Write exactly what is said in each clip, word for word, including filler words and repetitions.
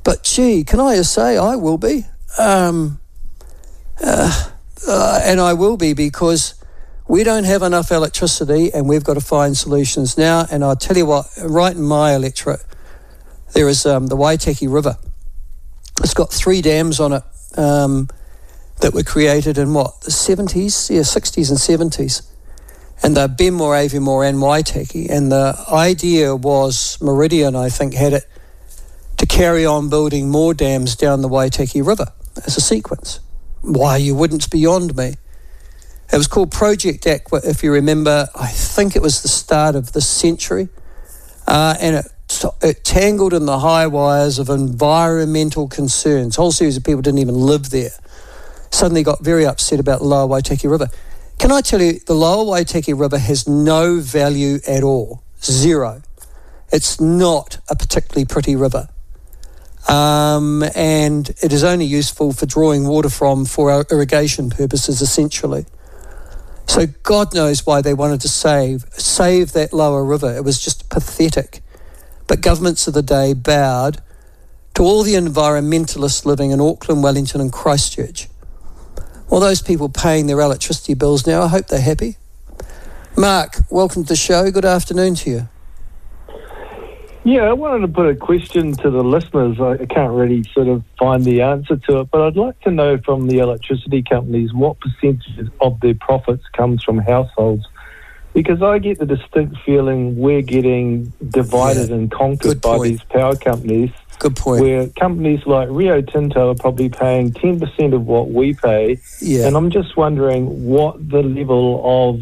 But gee, can I just say I will be? Um, uh, uh, and I will be because we don't have enough electricity and we've got to find solutions now. And I'll tell you what, right in my electorate, there is um, the Waitaki River. It's got three dams on it um, that were created in what, the seventies? Yeah, sixties and seventies. And they're Benmore, Aviemore and Waitaki. And the idea was Meridian, I think, had it to carry on building more dams down the Waitaki River as a sequence. Why you wouldn't beyond me. It was called Project Aqua, if you remember. I think it was the start of this century. Uh, and it it tangled in the high wires of environmental concerns. A whole series of people didn't even live there. Suddenly got very upset about the lower Waitaki River. Can I tell you, the lower Waitaki River has no value at all. Zero. It's not a particularly pretty river. Um, and it is only useful for drawing water from for our irrigation purposes, essentially. So God knows why they wanted to save, save that lower river. It was just pathetic. But governments of the day bowed to all the environmentalists living in Auckland, Wellington and Christchurch. All those people paying their electricity bills now, I hope they're happy. Mark, welcome to the show. Good afternoon to you. Yeah, I wanted to put a question to the listeners. I can't really sort of find the answer to it, but I'd like to know from the electricity companies what percentage of their profits comes from households. Because I get the distinct feeling we're getting divided yeah. and conquered by these power companies. Good point. Where companies like Rio Tinto are probably paying ten percent of what we pay. Yeah. And I'm just wondering what the level of,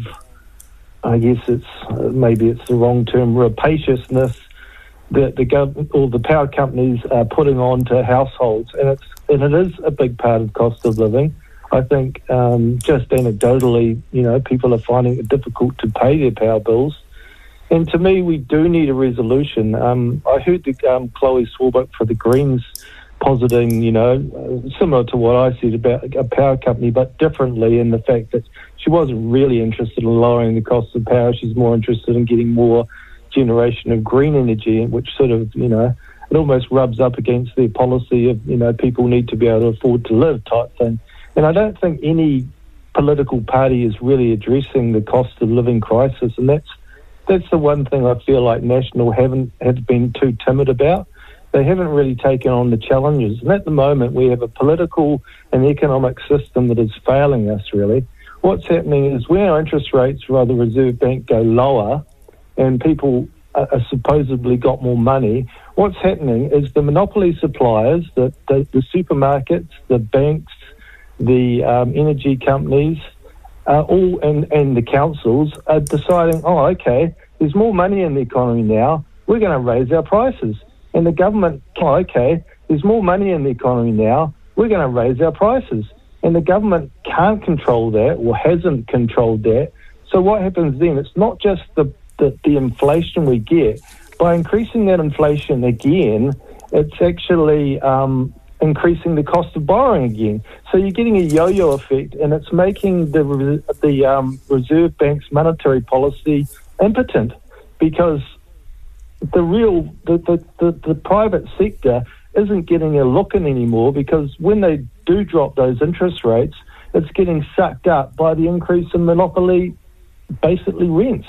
I guess it's, uh, maybe it's the wrong term, rapaciousness that the government or the power companies are putting on to households. And, it's, and it is a big part of cost of living. I think um, just anecdotally, you know, people are finding it difficult to pay their power bills. And to me, we do need a resolution. Um, I heard the, um, Chloe Swarbrick for the Greens positing, you know, uh, similar to what I said about a power company, but differently in the fact that she wasn't really interested in lowering the cost of power. She's more interested in getting more generation of green energy, which sort of, you know, it almost rubs up against their policy of, you know, people need to be able to afford to live type thing. And I don't think any political party is really addressing the cost of living crisis, and that's that's the one thing I feel like National haven't have been too timid about. They haven't really taken on the challenges, and at the moment we have a political and economic system that is failing us really. What's happening is when our interest rates by the Reserve Bank go lower and people are, are supposedly got more money, what's happening is the monopoly suppliers, the, the, the supermarkets, the banks, the um, energy companies, uh, all and, and the councils are deciding, oh, okay, there's more money in the economy now, we're going to raise our prices. And the government, oh, okay, there's more money in the economy now, we're going to raise our prices. And the government can't control that or hasn't controlled that. So what happens then? It's not just the, the, the inflation we get. By increasing that inflation again, it's actually um, increasing the cost of borrowing again. So you're getting a yo-yo effect, and it's making the the um, Reserve Bank's monetary policy impotent, because the real the, the, the, the private sector isn't getting a look in anymore, because when they do drop those interest rates, it's getting sucked up by the increase in monopoly, basically rents.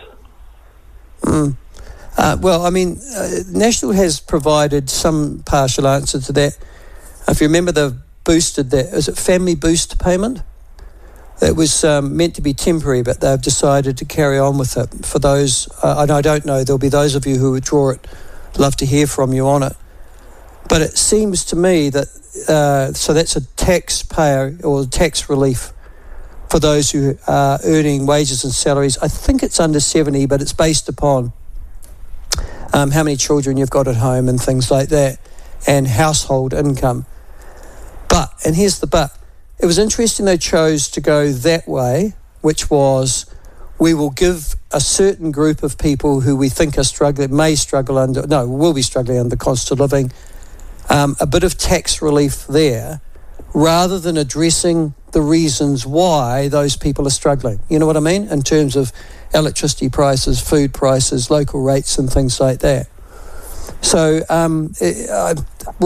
Mm. Uh, well, I mean, uh, National has provided some partial answer to that. If you remember, they've boosted that. Is it family boost payment? It was um, meant to be temporary, but they've decided to carry on with it. For those, uh, and I don't know, there'll be those of you who withdraw it. Love to hear from you on it. But it seems to me that, uh, so that's a taxpayer or tax relief for those who are earning wages and salaries. I think it's under seventy, but it's based upon um, how many children you've got at home and things like that, and household income. But, and here's the but, it was interesting they chose to go that way, which was, we will give a certain group of people who we think are struggling, may struggle under, no, will be struggling under cost of living, um, a bit of tax relief there, rather than addressing the reasons why those people are struggling. You know what I mean? In terms of electricity prices, food prices, local rates and things like that. So um, it, I,